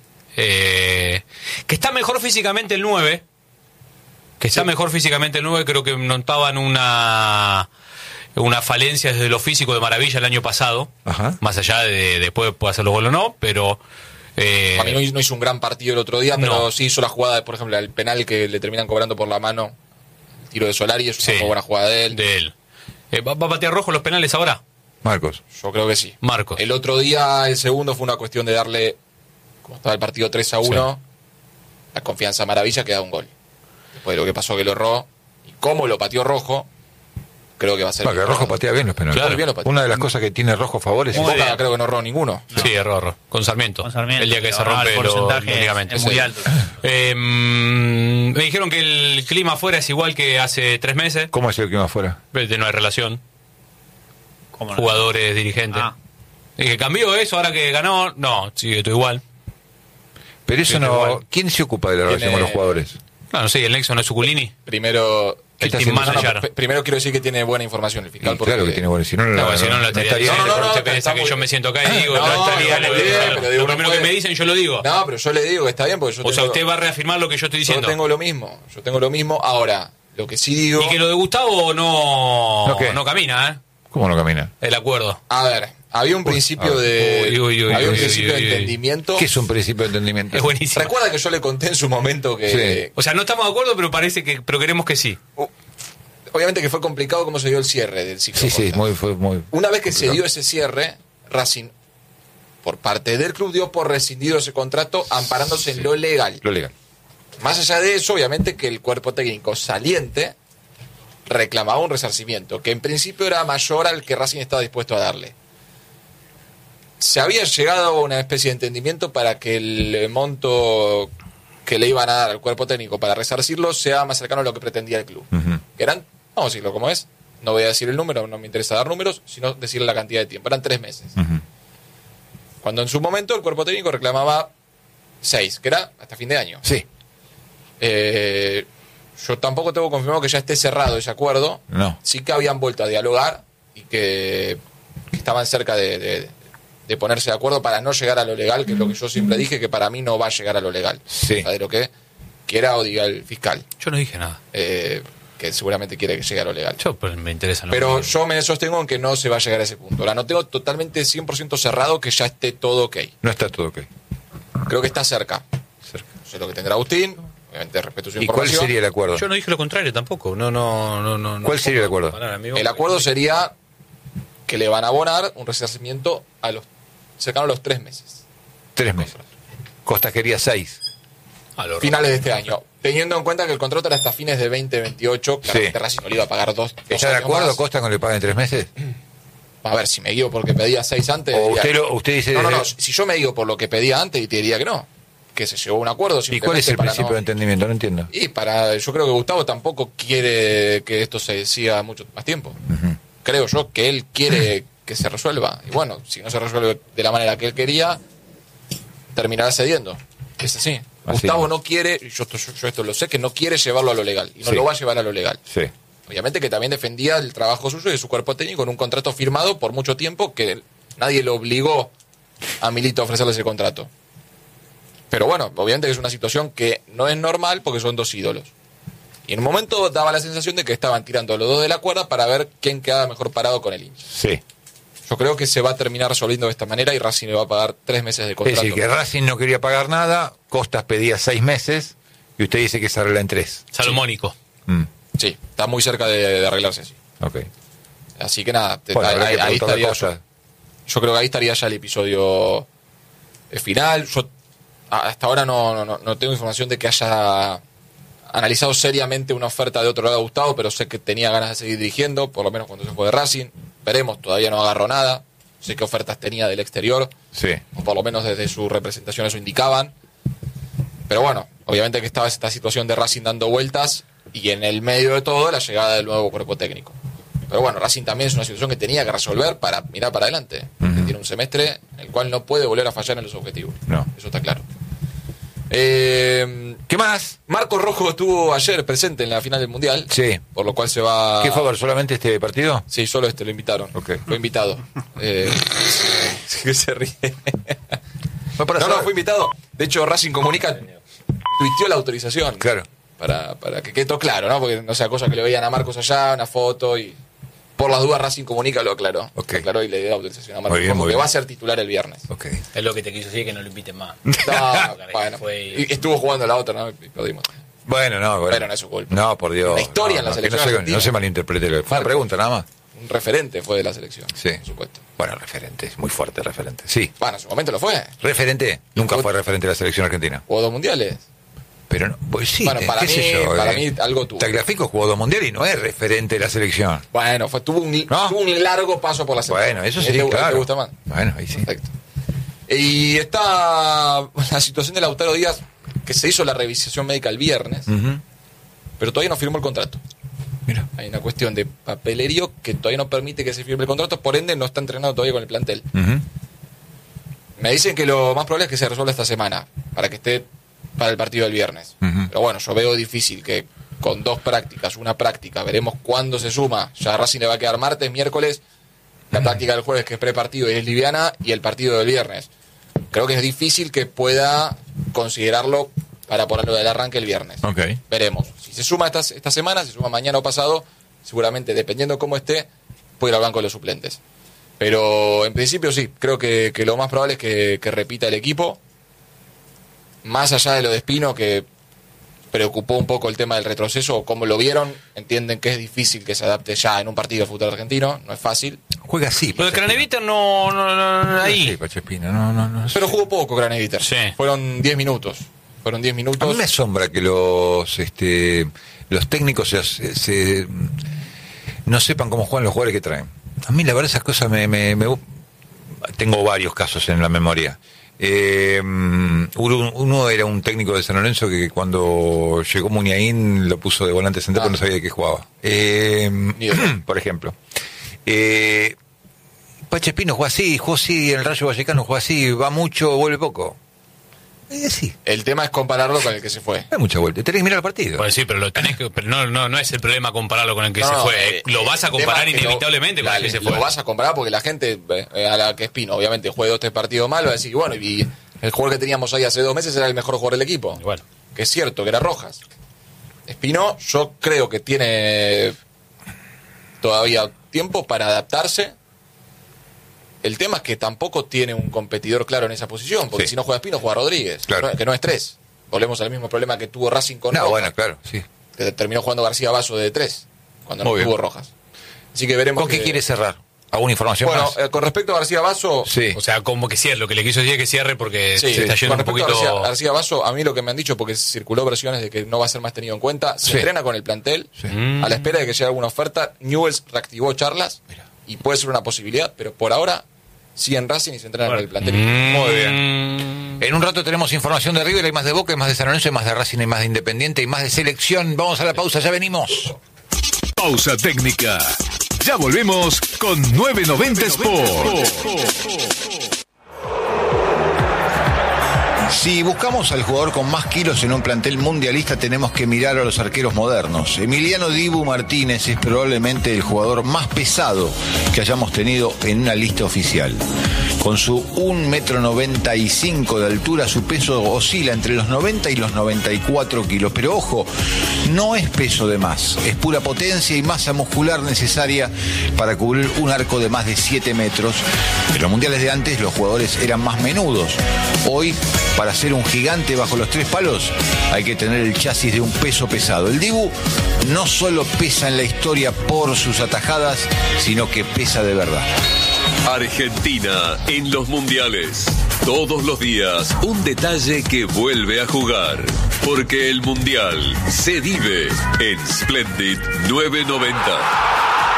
Eh, que está mejor físicamente el nueve. Que está mejor físicamente el nueve. Creo que notaban una una falencia desde lo físico de Maravilla el año pasado. Ajá. Más allá de, de después puede hacer los goles o no, pero... Eh, A mí no, hizo- no hizo un gran partido el otro día, pero No. sí hizo la jugada, por ejemplo, el penal que le terminan cobrando por la mano, el tiro de Solari, es una sí, muy buena jugada de él. de él. Eh, ¿va, ¿Va a patear rojo los penales ahora? Marcos. Yo creo que sí. Marcos. El otro día, el segundo, fue una cuestión de darle, como estaba el partido tres a uno, la confianza a Maravilla que da un gol. Después de lo que pasó que lo erró, y cómo lo pateó Rojo, creo que va a ser... No, que mejor. Rojo patea bien los penales. Claro. Bien lo pateó. Una de las cosas que tiene Rojo a favor es En Muy Boca bien. creo que no erró ninguno. Sí, error. Con Sarmiento. Con Sarmiento. El día que Pero se no, rompe el los porcentaje es- ligamentos. es muy Sí. alto. Eh, mm, me dijeron que el clima afuera es igual que hace tres meses. ¿Cómo es el clima afuera? De no hay relación. ¿Cómo no? Jugadores, dirigentes. Ah. Y que cambió eso ahora que ganó. No, sigue todo igual. Pero eso Sí, no... igual. ¿Quién se ocupa de la relación Tiene- con los jugadores? No, no sé, el Nexo no es Suculini. Primero... ¿Qué El está team haciendo? manager. No, no, p- primero quiero decir que tiene buena información el fiscal. Y porque- claro que tiene bueno. Si no, no, No, la- si no, no lo estaría diciendo. No, no, no, Se está piensa que muy- yo me siento acá y digo, no, No, estaría. no, lo, está bien, pero digo, lo no primero que puede- me dicen, yo lo digo. No, pero yo le digo que está bien porque yo O sea, tengo, usted va a reafirmar lo que yo estoy yo diciendo. tengo lo mismo. Yo tengo lo mismo. Ahora, lo que sí digo... Y que lo de Gustavo no, ¿No qué? no camina, ¿eh? ¿Cómo no camina? El acuerdo. A ver, había un principio a ver. de... Uy, uy, uy, había un uy, principio uy, de uy. entendimiento. ¿Qué es un principio de entendimiento? Es buenísimo. Recuerda que yo le conté en su momento que... Sí. O sea, no estamos de acuerdo, pero parece que, pero queremos que sí. uh, obviamente que fue complicado cómo se dio el cierre del ciclo. Sí, sí, Costa. muy, fue muy... Una vez que se complicado. dio ese cierre, Racing, por parte del club, dio por rescindido ese contrato amparándose en lo legal. Lo legal. Más allá de eso, obviamente que el cuerpo técnico saliente reclamaba un resarcimiento, que en principio era mayor al que Racing estaba dispuesto a darle. Se había llegado a una especie de entendimiento para que el monto que le iban a dar al cuerpo técnico para resarcirlo sea más cercano a lo que pretendía el club. Ujú. Que eran, vamos a decirlo como es, no voy a decir el número, no me interesa dar números, sino decirle la cantidad de tiempo. Eran tres meses. Ujú. Cuando en su momento el cuerpo técnico reclamaba seis, que era hasta fin de año. Sí. Eh, yo tampoco tengo confirmado que ya esté cerrado ese acuerdo. No. Sí que habían vuelto a dialogar y que, que estaban cerca de, de- de ponerse de acuerdo para no llegar a lo legal, que es lo que yo siempre dije, que para mí no va a llegar a lo legal. Sí. O sea, de lo que quiera o diga el fiscal, Yo no dije nada. eh, que seguramente quiere que llegue a lo legal. Yo pues, me interesa. ¿no? Pero yo me sostengo en que no se va a llegar a ese punto. La no tengo totalmente cien por ciento cerrado que ya esté todo ok. No está todo ok. Creo que está cerca. Cerca. No sé lo que tendrá Agustín, obviamente respeto su ¿Y cuál información. sería el acuerdo? Yo no dije lo contrario tampoco. No, no, no, no. ¿Cuál no sería el puedo acuerdo? comparar, amigo. El acuerdo sería que le van a abonar un resarcimiento a los cercano a los tres meses. Tres meses. Costa quería seis. A lo Finales de este año. Teniendo en cuenta que el contrato era hasta fines de veinte veintiocho, claramente Sí. Racing no le iba a pagar dos. dos ¿Está de años acuerdo, más. Costa, con que le paguen tres meses? A ver, si me guío porque pedía seis antes. O diría- usted, lo- usted dice... No, no, no. desde- Si yo me digo por lo que pedía antes, y te diría que no. Que se llegó a un acuerdo. ¿Y cuál es el simplemente para principio no- de entendimiento? No entiendo. Y para, yo creo que Gustavo tampoco quiere que esto se siga mucho más tiempo. Ujú. Creo yo que él quiere que se resuelva. Y bueno, si no se resuelve de la manera que él quería, terminará cediendo. Es así. Así. Gustavo no quiere, y yo, esto- yo- yo esto lo sé, que no quiere llevarlo a lo legal. Y no Sí. lo va a llevar a lo legal. Sí. Obviamente que también defendía el trabajo suyo y de su cuerpo técnico en un contrato firmado por mucho tiempo que nadie lo obligó a Milito a ofrecerle ese contrato. Pero bueno, obviamente que es una situación que no es normal porque son dos ídolos. Y en un momento daba la sensación de que estaban tirando los dos de la cuerda para ver quién quedaba mejor parado con el hincha. Sí. Yo creo que se va a terminar resolviendo de esta manera y Racing le va a pagar tres meses de Es contrato. decir, que Racing no quería pagar nada, Costas pedía seis meses y usted dice que se arregla en tres. Salomónico. Mm, Sí, está muy cerca de, de arreglarse así. ok. Así que nada, te- Bueno, ahí, habrá que ahí preguntarle a estaría. Costas. Yo, yo creo que ahí estaría ya el episodio eh, final. Yo a- hasta ahora no, no, no- no tengo información de que haya analizado seriamente una oferta de otro lado a Gustavo, pero sé que tenía ganas de seguir dirigiendo, por lo menos cuando se fue de Racing. Veremos, todavía no agarró nada. Sé qué ofertas tenía del exterior, Sí. o por lo menos desde su representación eso indicaban. Pero bueno, obviamente que estaba esta situación de Racing dando vueltas y en el medio de todo la llegada del nuevo cuerpo técnico. Pero bueno, Racing también es una situación que tenía que resolver para mirar para adelante. Uh-huh. Tiene un semestre en el cual no puede volver a fallar en los objetivos. No. Eso está claro. Eh, ¿Qué más? Marcos Rojo estuvo ayer presente en la final del Mundial. Sí. Por lo cual se va... ¿Qué fue a ver solamente este partido? Sí, solo este lo invitaron. Okay. Fue invitado. eh, que se ríe. No, para no, saber. no, fue invitado. De hecho, Racing Comunica tuiteó la autorización. Claro. Para, para que quede todo claro, ¿no? Porque no sea cosa que le veían a Marcos allá, una foto y... Por las dudas, Racing Comunica lo aclaró. Okay. Lo aclaró y le dio autorización a Marcos muy bien, Rojo, muy que bien. va a ser titular el viernes. Okay. Es lo que te quiso decir, que no lo inviten más. No, bueno. Fue... Y estuvo jugando la otra, ¿no? Y perdimos. Bueno, no, bueno. Pero no es su culpa. No, por Dios. La historia no, en la no, que selección no se, argentina. no se malinterprete. Fue una pregunta nada más. Un referente fue de la selección. Sí. Por supuesto. Bueno, referente, es muy fuerte referente. Sí. Bueno, en su momento lo fue. Referente, nunca Jugó- fue referente de la selección argentina. Jugó dos mundiales. Pero no, pues sí, Bueno, eh, para qué mí- sé yo. para eh. mí algo tuvo. Tagliafico jugó dos mundiales y no es referente de la selección. Bueno, fue, tuvo, un, ¿No? tuvo un largo paso por la selección. Bueno, eso ¿Te- sí, te, claro. ¿Te gusta más? Bueno, ahí sí. Perfecto. Y está la situación de Lautaro Díaz, que se hizo la revisación médica el viernes, Ujú. pero todavía no firmó el contrato. Mira. Hay una cuestión de papelerío que todavía no permite que se firme el contrato, por ende no está entrenado todavía con el plantel. Ujú. Me dicen que lo más probable es que se resuelva esta semana, para que esté para el partido del viernes. Ujú. Pero bueno, yo veo difícil que con dos prácticas, una práctica, veremos cuándo se suma. Ya a Racing le va a quedar martes, miércoles, la práctica del jueves que es prepartido y es liviana, y el partido del viernes. Creo que es difícil que pueda considerarlo para ponerlo del arranque el viernes. Ok. Veremos. Si se suma esta, esta semana, se suma mañana o pasado, seguramente, dependiendo cómo esté, puede ir al banco de los suplentes. Pero en principio sí, creo que, que lo más probable es que, que repita el equipo. Más allá de lo de Espino, que preocupó un poco el tema del retroceso, o como lo vieron, entienden que es difícil que se adapte ya en un partido de fútbol argentino, no es fácil. Juega así. Lo de Craneviter no, no, no, no, ahí. Sí, Pachespina, no, no, no. Pero jugó poco Craneviter. Sí. Fueron diez minutos. Fueron diez A minutos. mí me asombra que los este los técnicos se, se- no sepan cómo juegan los jugadores que traen. A mí la verdad esas cosas me, me- me- tengo varios casos en la memoria. Eh, uno, uno era un técnico de San Lorenzo que cuando llegó Muniain lo puso de volante central Ah. porque no sabía de qué jugaba. Eh, Bien. por ejemplo. Eh, Pachespino juega así, jugó así, en el Rayo Vallecano juega así, va mucho, vuelve poco. Es así. El tema es compararlo con el que se fue. No hay mucha vuelta. Tenés que mirar el partido. Pues sí, pero lo tenés que, pero no, no, no es el problema compararlo con el que No, se no, fue. eh, lo vas a el comparar tema es que lo- inevitablemente con el dale, que se fue. Lo vas a comparar porque la gente, eh, a la que Espino, obviamente, juegue dos tres partidos mal, va a decir, bueno, y el jugador que teníamos ahí hace dos meses era el mejor jugador del equipo. Y bueno. Que es cierto, que era Rojas. Espino, yo creo que tiene todavía tiempo para adaptarse. El tema es que tampoco tiene un competidor claro en esa posición, porque Sí. si no juega Espino, juega Rodríguez, Claro. que no- que no es tres. Volvemos al mismo problema que tuvo Racing con No, Rojas, bueno, claro, sí. que terminó jugando García Vaso de tres, cuando no Muy bien. tuvo Rojas. Así que veremos. ¿Con qué que- quiere cerrar? ¿Alguna información Bueno, más? eh, con respecto a García Vaso, Sí. O sea, como que cierre, lo que le quiso decir es que cierre porque sí, se está yendo con un respecto poquito. a García, García Vaso, a mí lo que me han dicho, porque circuló versiones de que no va a ser más tenido en cuenta, se Sí. entrena con el plantel, Sí. a la espera de que llegue alguna oferta. Newell's reactivó charlas, Mira. y puede ser una posibilidad, pero por ahora sigue en Racing y se entrena con el plantel. Mm. Muy bien. En un rato tenemos información de River, hay más de Boca, hay más de San Lorenzo, hay más de Racing, hay más de Independiente, hay más de selección. Vamos a la pausa, ya venimos. Pausa técnica. Ya volvemos con nueve noventa Sport. Si buscamos al jugador con más kilos en un plantel mundialista, tenemos que mirar a los arqueros modernos. Emiliano Dibu Martínez es probablemente el jugador más pesado que hayamos tenido en una lista oficial. Con su un metro noventa y cinco de altura, su peso oscila entre los noventa y los noventa y cuatro kilos. Pero ojo, no es peso de más, es pura potencia y masa muscular necesaria para cubrir un arco de más de siete metros. En los mundiales de antes los jugadores eran más menudos. Hoy, para ser un gigante bajo los tres palos, hay que tener el chasis de un peso pesado. El Dibu no solo pesa en la historia por sus atajadas, sino que pesa de verdad. Argentina en los mundiales. Todos los días un detalle que vuelve a jugar. Porque el mundial se vive en Splendid nueve noventa.